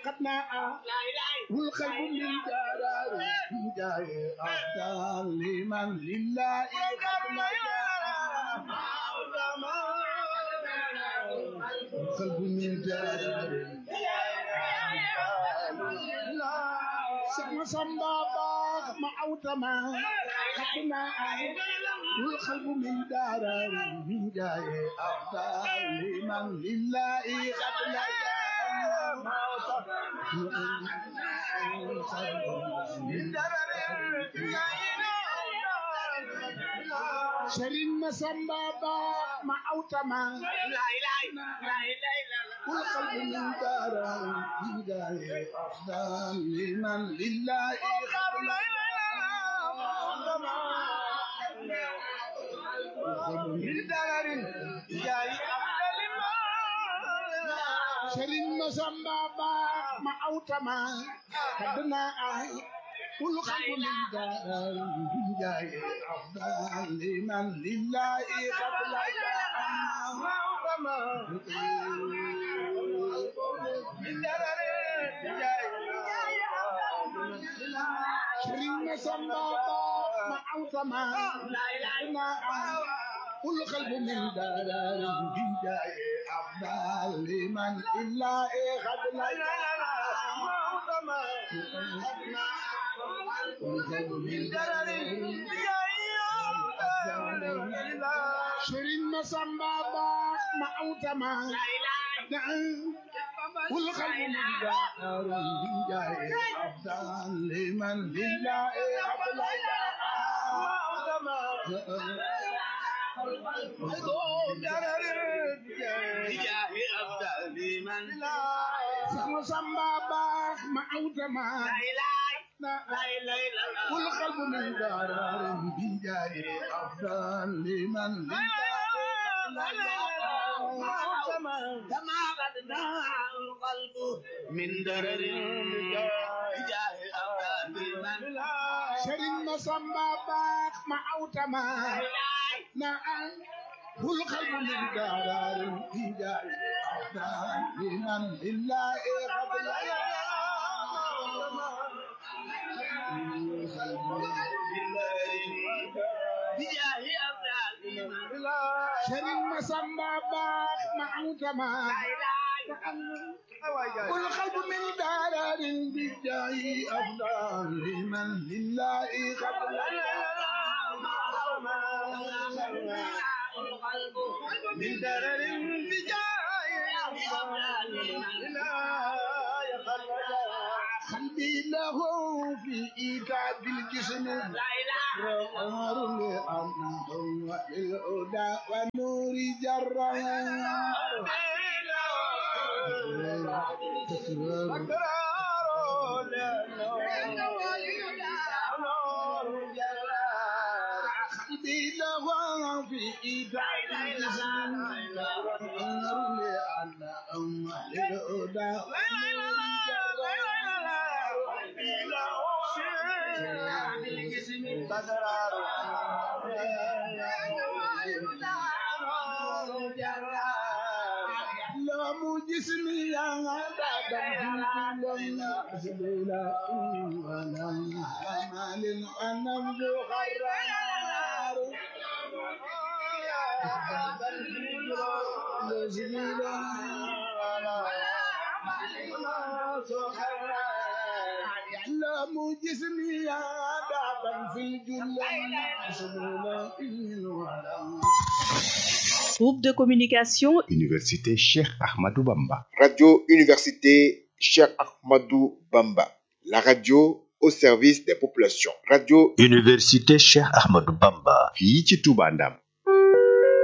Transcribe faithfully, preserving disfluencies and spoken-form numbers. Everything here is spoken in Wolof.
خدنا والقلب من جرار جاي أفضل لمن لله خدنا القلب من جرار سما سما ما أوتما خدنا والقلب من جرار جاي أفضل لمن لله خدنا شرين مسمبابا ما أوتما لا إله لا إله كل قلب من دارا هداية أفضل لمن لله قبل من دارا هداية شرين مسمبابا ما أوتما خدنا كل قلب من دار جاي أفضل لمن لله قبل ما أوتما من دار جاي شرين مسمبابا ما أوتما كل قلب من دار جاي أفضل لمن لله قبل ما أوتما شرين مسمبابا ما أوتما والقلب من دار جاي أفضل لمن لله قبل ما أوتما مسمبابا ما أوتما والقلب من دار جاي أفضل لمن كما غدنا القلب من درر جاي أفضل لمن شرين مسمبابا ما أوتما نعم والقلب من دار جاي أفضل لمن لله قبل شرين مسمبابا ما أوتما والقلب من دار بجاي أفضل لمن لله قبل من دار بجاي أفضل قلبي له في إيجاد الجسم رأر لأنه للهدى والنور جرى قلبي له في إيجاد الجسم رأر لأنه للهدى والنور جرى لا مجسمي يا غدا لنا أسبلا ولا أمال النبض غرار لزميلا يعلم جسمي دابا في الجلة Groupe de communication Université Cheikh Ahmadou Bamba. Radio Université Cheikh Ahmadou Bamba. La radio au service des populations. Radio Université Cheikh Ahmadou Bamba. fii ci Touba Ndam.